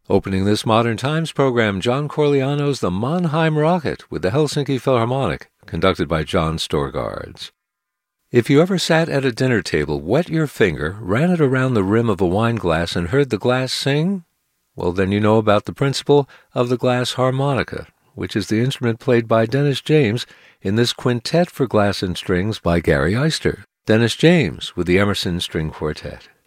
Opening this Modern Times program, John Corigliano's The Mannheim Rocket with the Helsinki Philharmonic, conducted by John Storgards. If you ever sat at a dinner table, wet your finger, ran it around the rim of a wine glass, and heard the glass sing, well, then you know about the principle of the glass harmonica, which is the instrument played by Dennis James in this quintet for glass and strings by Gary Eister. Dennis James with the Emerson String Quartet.